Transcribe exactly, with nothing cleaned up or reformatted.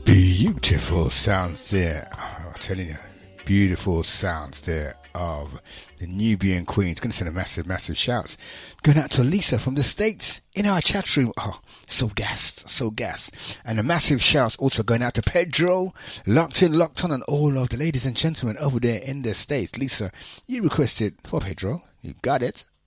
Beautiful sounds there. I'm telling you, beautiful sounds there of the Nubian Queens. Going to send a massive, massive shouts going out to Lisa from the States in our chat room. Oh, so gassed, so gassed. And a massive shouts also going out to Pedro, locked in, locked on, and all of the ladies and gentlemen over there in the States. Lisa, you requested for Pedro. You got it.